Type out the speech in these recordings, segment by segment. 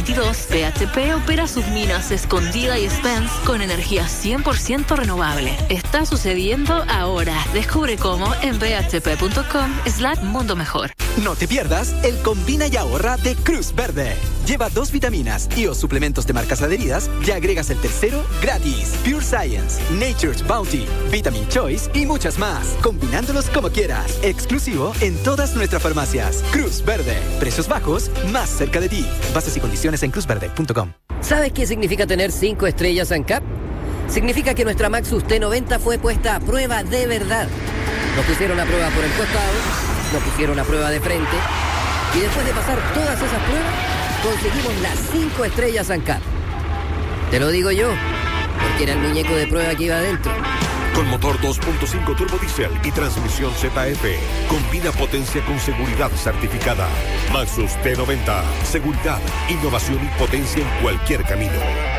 2022, BHP opera sus minas Escondida y Spence con energía 100% renovable. Está sucediendo ahora. Descubre cómo en bhp.com/mundo mejor. No te pierdas el Combina y Ahorra de Cruz Verde. Lleva 2 vitaminas y o suplementos de marcas adheridas y agregas el tercero gratis. Pure Science, Nature's Bounty, Vitamin Choice y muchas más. Combinándolos como quieras. Exclusivo en todas nuestras farmacias. Cruz Verde. Precios bajos, más cerca de ti. Bases y condiciones en cruzverde.com. ¿Sabes qué significa tener 5 estrellas ANCAP? Significa que nuestra Maxus T90 fue puesta a prueba de verdad. Nos pusieron a prueba por el costado, nos pusieron a prueba de frente, y después de pasar todas esas pruebas, conseguimos las 5 estrellas ANCAP. Te lo digo yo, porque era el muñeco de prueba que iba adentro. Con motor 2.5 turbo diesel y transmisión ZF. Combina potencia con seguridad certificada. Maxus T90. Seguridad, innovación y potencia en cualquier camino.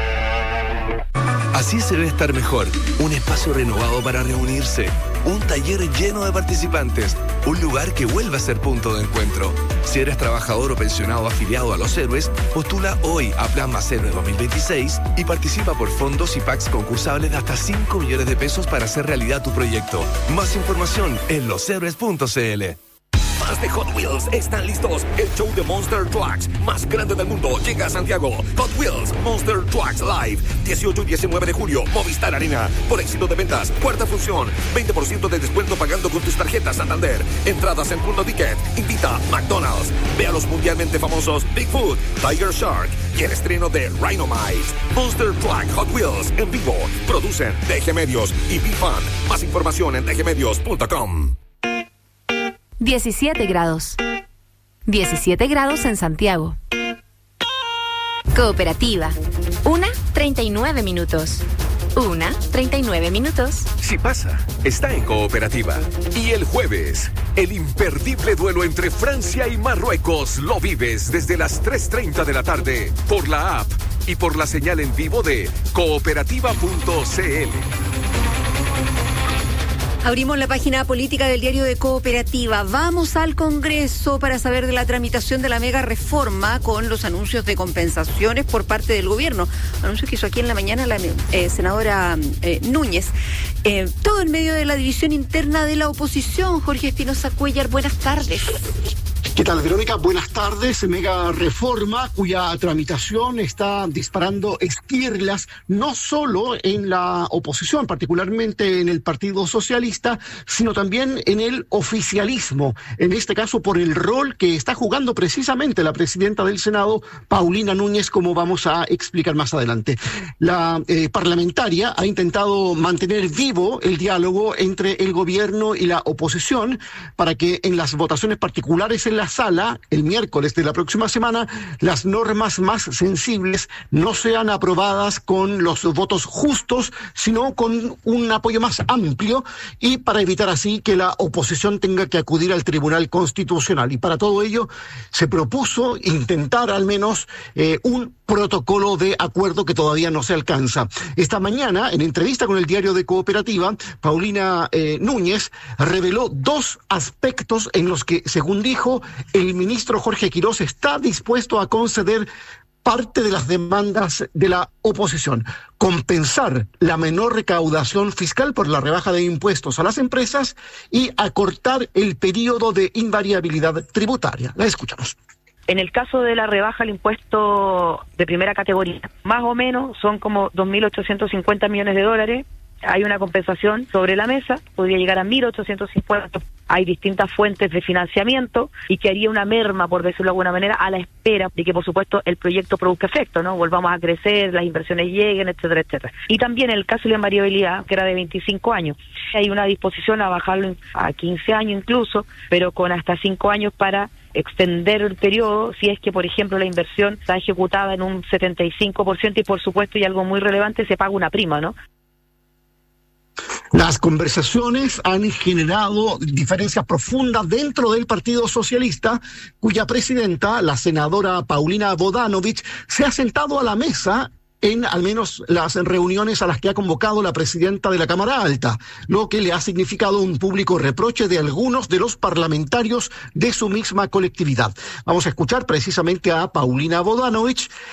Así se ve estar mejor. Un espacio renovado para reunirse. Un taller lleno de participantes. Un lugar que vuelve a ser punto de encuentro. Si eres trabajador o pensionado afiliado a Los Héroes, postula hoy a Plan Más Héroe 2026 y participa por fondos y packs concursables de hasta 5 millones de pesos para hacer realidad tu proyecto. Más información en loshéroes.cl. Fans de Hot Wheels están listos. El show de Monster Trucks más grande del mundo llega a Santiago. Hot Wheels Monster Trucks Live. 18 y 19 de julio. Movistar Arena. Por éxito de ventas. Cuarta función. 20% de descuento pagando con tus tarjetas Santander. Entradas en Punto Ticket. Invita McDonald's. Ve a los mundialmente famosos Bigfoot, Tiger Shark y el estreno de Rhinomize. Monster Truck Hot Wheels en vivo. Producen DG Medios y BFan. Más información en dgmedios.com. 17 grados. 17 grados en Santiago. Cooperativa. 1:39 minutos. 1:39 minutos. Si pasa, está en Cooperativa. Y el jueves, el imperdible duelo entre Francia y Marruecos lo vives desde las 3:30 de la tarde por la app y por la señal en vivo de cooperativa.cl. Abrimos la página política del diario de Cooperativa. Vamos al Congreso para saber de la tramitación de la mega reforma con los anuncios de compensaciones por parte del gobierno. Anuncios que hizo aquí en la mañana la senadora Núñez. Todo en medio de la división interna de la oposición. Jorge Espinosa Cuéllar, buenas tardes. ¿Qué tal, Verónica? Buenas tardes. Mega reforma cuya tramitación está disparando esquirlas no solo en la oposición, particularmente en el Partido Socialista, sino también en el oficialismo. En este caso, por el rol que está jugando precisamente la presidenta del Senado, Paulina Núñez, como vamos a explicar más adelante. La parlamentaria ha intentado mantener vivo el diálogo entre el gobierno y la oposición para que en las votaciones particulares en la sala, el miércoles de la próxima semana, las normas más sensibles no sean aprobadas con los votos justos, sino con un apoyo más amplio y para evitar así que la oposición tenga que acudir al Tribunal Constitucional. Y para todo ello se propuso intentar al menos un protocolo de acuerdo que todavía no se alcanza. Esta mañana, en entrevista con el diario de Cooperativa, Paulina Núñez reveló 2 aspectos en los que, según dijo, el ministro Jorge Quirós está dispuesto a conceder parte de las demandas de la oposición. Compensar la menor recaudación fiscal por la rebaja de impuestos a las empresas y acortar el periodo de invariabilidad tributaria. La escuchamos. En el caso de la rebaja al impuesto de primera categoría, más o menos son como 2.850 millones de dólares. Hay una compensación sobre la mesa, podría llegar a 1.850. Hay distintas fuentes de financiamiento y que haría una merma, por decirlo de alguna manera, a la espera de que, por supuesto, el proyecto produzca efecto, ¿no? Volvamos a crecer, las inversiones lleguen, etcétera, etcétera. Y también el caso de la invariabilidad, que era de 25 años. Hay una disposición a bajarlo a 15 años incluso, pero con hasta 5 años para extender el periodo si es que, por ejemplo, la inversión está ejecutada en un 75% y, por supuesto, y algo muy relevante, se paga una prima, ¿no? Las conversaciones han generado diferencias profundas dentro del Partido Socialista, cuya presidenta, la senadora Paulina Bodanovich, se ha sentado a la mesa en al menos las reuniones a las que ha convocado la presidenta de la Cámara Alta, lo que le ha significado un público reproche de algunos de los parlamentarios de su misma colectividad. Vamos a escuchar precisamente a Paulina Bodanovich